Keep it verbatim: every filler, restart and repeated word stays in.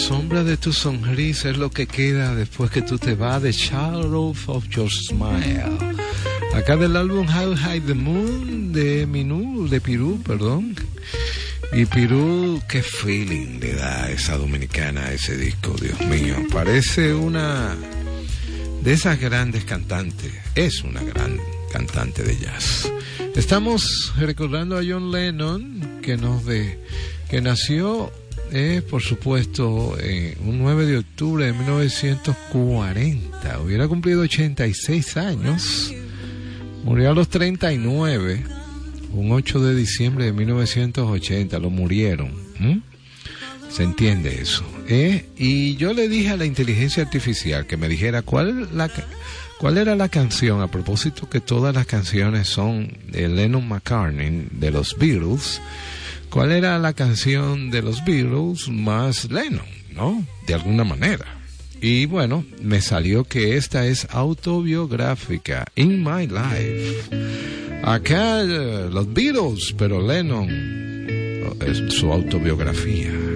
sombra de tu sonrisa es lo que queda después que tú te vas. The Shadow of Your Smile. Acá del álbum How High the Moon de Minú, de Pirú, perdón. Y Pirú, qué feeling le da a esa dominicana a ese disco, Dios mío. Parece una de esas grandes cantantes. Es una gran cantante de jazz. Estamos recordando a John Lennon, que nos de, que nació, eh, por supuesto, eh, un nueve de octubre de mil novecientos cuarenta. Hubiera cumplido ochenta y seis años. Murió a los treinta y nueve. Un ocho de diciembre de mil novecientos ochenta, lo murieron. ¿Mm? ¿Se entiende eso? ¿Eh? Y yo le dije a la inteligencia artificial que me dijera cuál, la, cuál era la canción, a propósito que todas las canciones son de Lennon McCartney, de los Beatles, cuál era la canción de los Beatles más Lennon, ¿no? De alguna manera. Y bueno, me salió que esta es autobiográfica, In My Life. Acá uh, los Beatles, pero Lennon es su autobiografía.